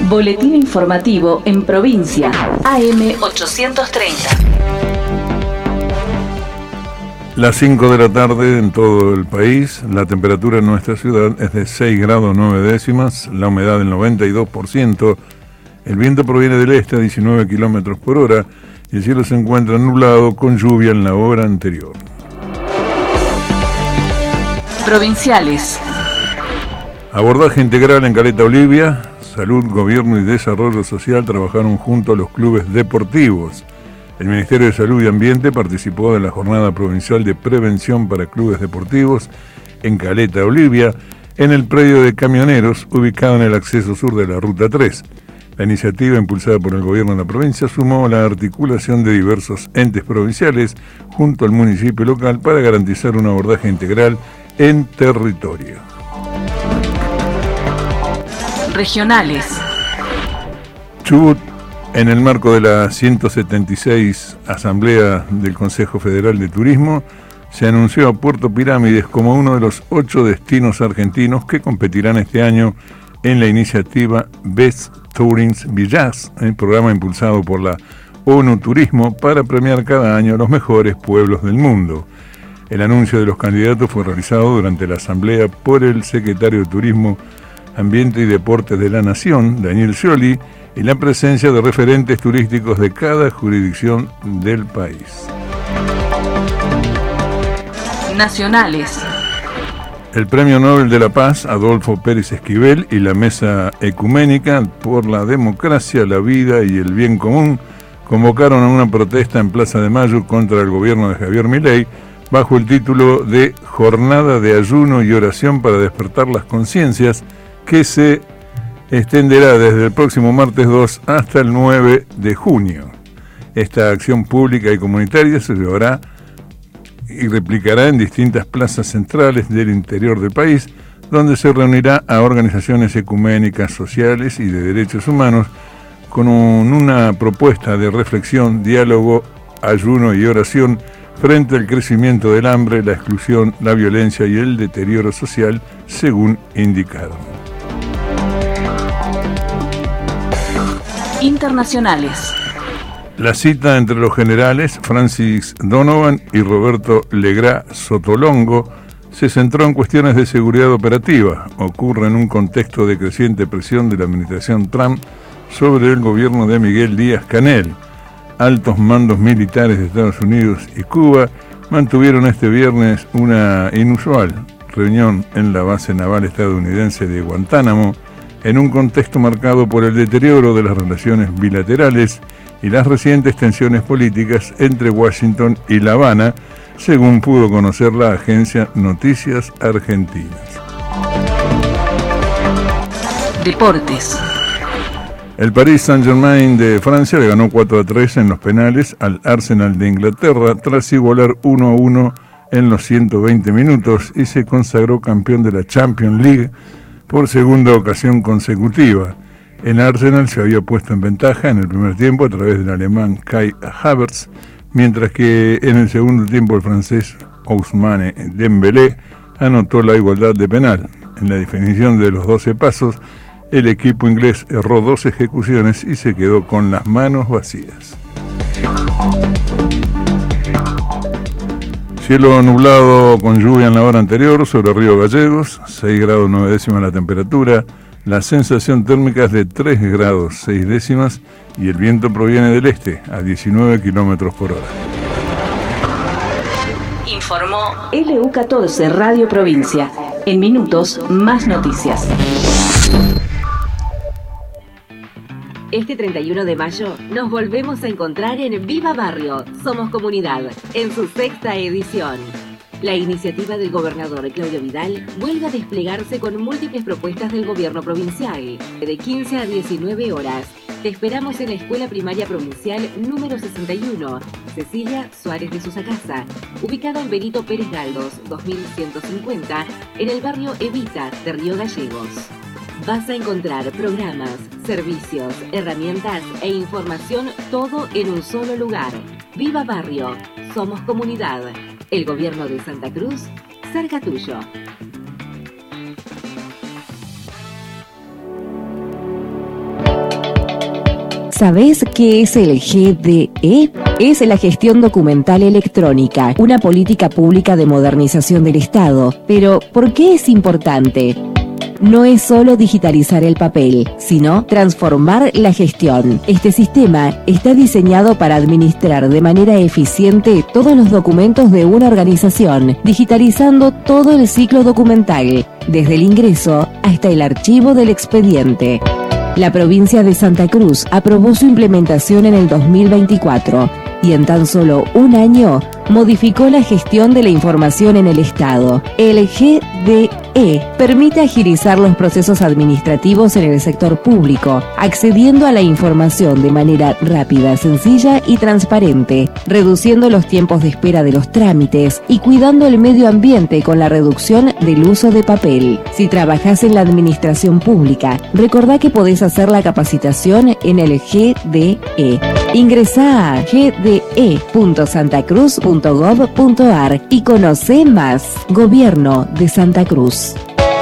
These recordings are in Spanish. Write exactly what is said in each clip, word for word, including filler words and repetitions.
Boletín informativo en provincia. A M ochocientos treinta. Las cinco de la tarde en todo el país. La temperatura en nuestra ciudad es de seis grados nueve décimas, la humedad del noventa y dos por ciento, el viento proviene del este a diecinueve kilómetros por hora y el cielo se encuentra nublado con lluvia en la hora anterior. Provinciales. Abordaje integral en Caleta Olivia. Salud, Gobierno y Desarrollo Social trabajaron junto a los clubes deportivos. El Ministerio de Salud y Ambiente participó de la Jornada Provincial de Prevención para Clubes Deportivos en Caleta Olivia, en el predio de camioneros ubicado en el acceso sur de la Ruta tres. La iniciativa, impulsada por el Gobierno de la provincia, sumó la articulación de diversos entes provinciales junto al municipio local para garantizar un abordaje integral en territorio. Regionales. Chubut, en el marco de la ciento setenta y seis Asamblea del Consejo Federal de Turismo, se anunció a Puerto Pirámides como uno de los ocho destinos argentinos que competirán este año en la iniciativa Best Tourism Villas, el programa impulsado por la ONU Turismo para premiar cada año a los mejores pueblos del mundo. El anuncio de los candidatos fue realizado durante la asamblea por el secretario de Turismo, Ambiente y Deportes de la Nación, Daniel Scioli, y la presencia de referentes turísticos de cada jurisdicción del país. Nacionales. El Premio Nobel de la Paz, Adolfo Pérez Esquivel, y la Mesa Ecuménica por la Democracia, la Vida y el Bien Común convocaron a una protesta en Plaza de Mayo contra el gobierno de Javier Milei bajo el título de Jornada de Ayuno y Oración para Despertar las Conciencias, que se extenderá desde el próximo martes dos hasta el nueve de junio. Esta acción pública y comunitaria se llevará y replicará en distintas plazas centrales del interior del país, donde se reunirá a organizaciones ecuménicas, sociales y de derechos humanos con un, una propuesta de reflexión, diálogo, ayuno y oración frente al crecimiento del hambre, la exclusión, la violencia y el deterioro social, según indicaron. Internacionales. La cita entre los generales Francis Donovan y Roberto Legrá Sotolongo se centró en cuestiones de seguridad operativa. Ocurre en un contexto de creciente presión de la administración Trump sobre el gobierno de Miguel Díaz-Canel. Altos mandos militares de Estados Unidos y Cuba mantuvieron este viernes una inusual reunión en la base naval estadounidense de Guantánamo, en un contexto marcado por el deterioro de las relaciones bilaterales y las recientes tensiones políticas entre Washington y La Habana, según pudo conocer la agencia Noticias Argentinas. Deportes. El Paris Saint-Germain de Francia le ganó cuatro a tres en los penales al Arsenal de Inglaterra tras igualar uno a uno en los ciento veinte minutos y se consagró campeón de la Champions League por segunda ocasión consecutiva. El Arsenal se había puesto en ventaja en el primer tiempo a través del alemán Kai Havertz, mientras que en el segundo tiempo el francés Ousmane Dembélé anotó la igualdad de penal. En la definición de los doce pasos, el equipo inglés erró dos ejecuciones y se quedó con las manos vacías. Cielo nublado con lluvia en la hora anterior sobre Río Gallegos, seis grados nueve décimas la temperatura, la sensación térmica es de tres grados seis décimas y el viento proviene del este a diecinueve kilómetros por hora. Informó L U catorce Radio Provincia. En minutos, más noticias. Este treinta y uno de mayo nos volvemos a encontrar en Viva Barrio, Somos Comunidad, en su sexta edición. La iniciativa del gobernador Claudio Vidal vuelve a desplegarse con múltiples propuestas del gobierno provincial. De quince a diecinueve horas, te esperamos en la Escuela Primaria Provincial número sesenta y uno, Cecilia Suárez de Susacasa, ubicada en Benito Pérez Galdós, dos mil ciento cincuenta, en el barrio Evita de Río Gallegos. Vas a encontrar programas, servicios, herramientas e información, todo en un solo lugar. Viva Barrio, Somos Comunidad. El Gobierno de Santa Cruz, cerca tuyo. ¿Sabés qué es el G D E? Es la gestión documental electrónica, una política pública de modernización del Estado. Pero, ¿por qué es importante? No es solo digitalizar el papel, sino transformar la gestión. Este sistema está diseñado para administrar de manera eficiente todos los documentos de una organización, digitalizando todo el ciclo documental, desde el ingreso hasta el archivo del expediente. La provincia de Santa Cruz aprobó su implementación en el dos mil veinticuatro y en tan solo un año modificó la gestión de la información en el Estado. El G D E permite agilizar los procesos administrativos en el sector público, accediendo a la información de manera rápida, sencilla y transparente, reduciendo los tiempos de espera de los trámites y cuidando el medio ambiente con la reducción del uso de papel. Si trabajás en la administración pública, recordá que podés hacer la capacitación en el G D E. Ingresá a g d e punto santa cruz punto gov punto a r y conocé más. Gobierno de Santa Cruz.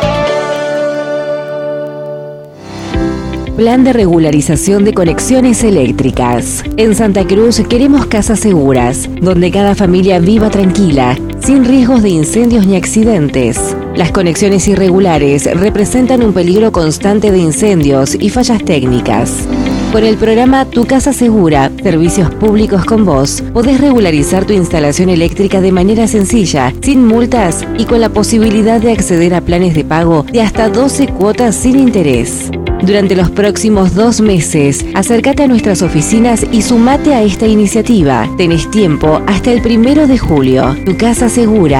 Plan de regularización de conexiones eléctricas. En Santa Cruz queremos casas seguras, donde cada familia viva tranquila, sin riesgos de incendios ni accidentes. Las conexiones irregulares representan un peligro constante de incendios y fallas técnicas. Con el programa Tu Casa Segura, Servicios Públicos con Vos, podés regularizar tu instalación eléctrica de manera sencilla, sin multas y con la posibilidad de acceder a planes de pago de hasta doce cuotas sin interés. Durante los próximos dos meses, acércate a nuestras oficinas y sumate a esta iniciativa. Tenés tiempo hasta el primero de julio. Tu Casa Segura,